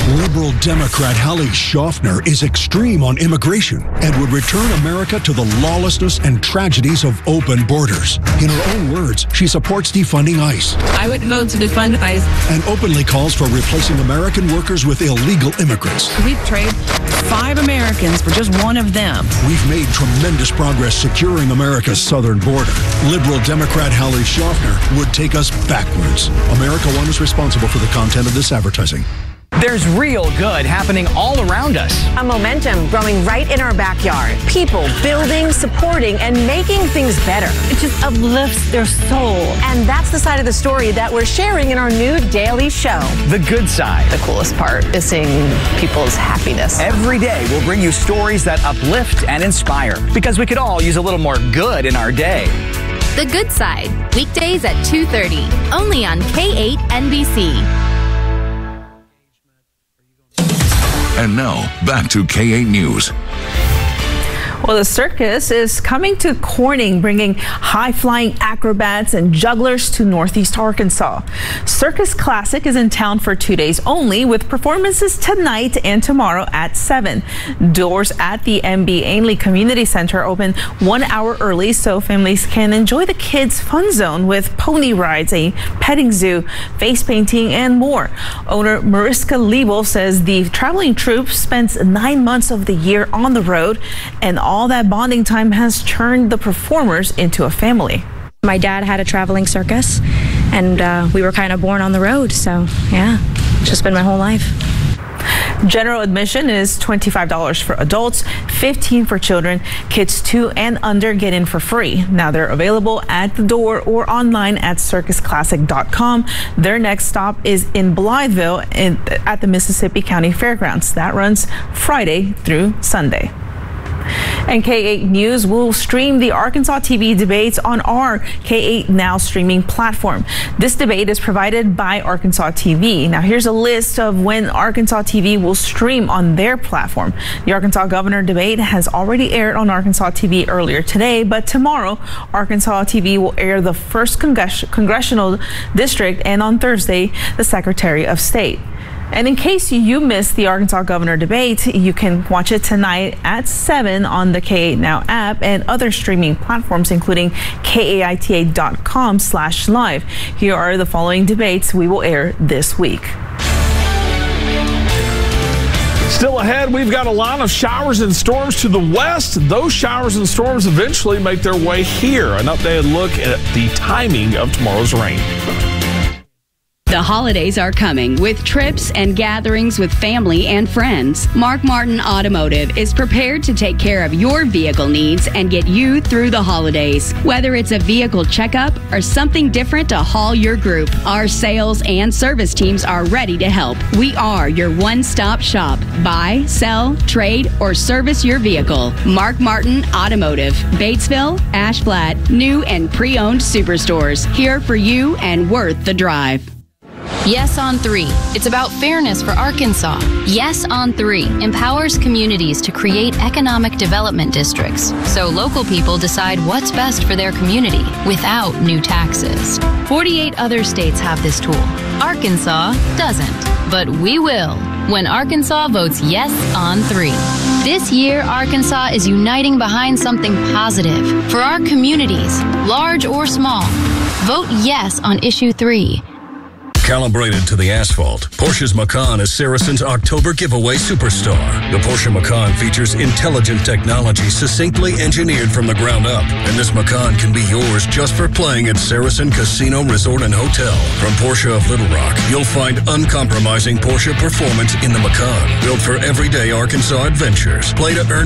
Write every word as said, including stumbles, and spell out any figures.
Liberal Democrat Hallie Schaffner is extreme on immigration and would return America to the lawlessness and tragedies of open borders. In her own words, she supports defunding ICE. I would vote to defund ICE. And openly calls for replacing American workers with illegal immigrants. We'd trade five Americans for just one of them. We've made tremendous progress securing America's southern border. Liberal Democrat Hallie Schaffner would take us backwards. America One is responsible for the content of this advertising. There's real good happening all around us. A momentum growing right in our backyard. People building, supporting, and making things better. It just uplifts their soul. And that's the side of the story that we're sharing in our new daily show. The Good Side. The coolest part is seeing people's happiness. Every day we'll bring you stories that uplift and inspire, because we could all use a little more good in our day. The Good Side, weekdays at two thirty, only on K eight N B C. And now, back to K eight News. Well, the circus is coming to Corning, bringing high-flying acrobats and jugglers to Northeast Arkansas. Circus Classic is in town for two days only, with performances tonight and tomorrow at seven. Doors at the M B Ainley Community Center open one hour early so families can enjoy the kids' fun zone with pony rides, a petting zoo, face painting, and more. Owner Mariska Liebel says the traveling troupe spends nine months of the year on the road, and all that bonding time has turned the performers into a family. My dad had a traveling circus, and uh, we were kind of born on the road, so yeah, it's just been my whole life. General admission is twenty-five dollars for adults, fifteen dollars for children. Kids two and under get in for free. Now they're available at the door or online at circus classic dot com. Their next stop is in Blytheville in, at the Mississippi County Fairgrounds. That runs Friday through Sunday. And K eight News will stream the Arkansas T V debates on our K eight Now streaming platform. This debate is provided by Arkansas T V. Now here's a list of when Arkansas T V will stream on their platform. The Arkansas governor debate has already aired on Arkansas T V earlier today, but tomorrow Arkansas T V will air the first congress- congressional district, and on Thursday the Secretary of State. And in case you missed the Arkansas governor debate, you can watch it tonight at seven on the K eight Now app and other streaming platforms, including K A I T A dot com slash live. Here are the following debates we will air this week. Still ahead, we've got a line of showers and storms to the west. Those showers and storms eventually make their way here. An updated look at the timing of tomorrow's rain. The holidays are coming with trips and gatherings with family and friends. Mark Martin Automotive is prepared to take care of your vehicle needs and get you through the holidays. Whether it's a vehicle checkup or something different to haul your group, our sales and service teams are ready to help. We are your one-stop shop. Buy, sell, trade, or service your vehicle. Mark Martin Automotive, Batesville, Ashflat, new and pre-owned superstores. Here for you and worth the drive. Yes on three. It's about fairness for Arkansas. Yes on three empowers communities to create economic development districts so local people decide what's best for their community without new taxes. forty-eight other states have this tool. Arkansas doesn't, but we will when Arkansas votes yes on three. This year, Arkansas is uniting behind something positive for our communities, large or small. Vote yes on issue three. Calibrated to the asphalt, Porsche's Macan is Saracen's October giveaway superstar. The Porsche Macan features intelligent technology succinctly engineered from the ground up, and this Macan can be yours just for playing at Saracen Casino Resort and Hotel. From Porsche of Little Rock, you'll find uncompromising Porsche performance in the Macan, built for everyday Arkansas adventures. Play to earn